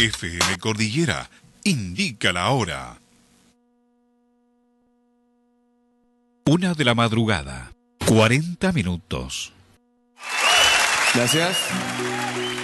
FM Cordillera indica la hora. 1 de la madrugada, 40 minutos. Gracias.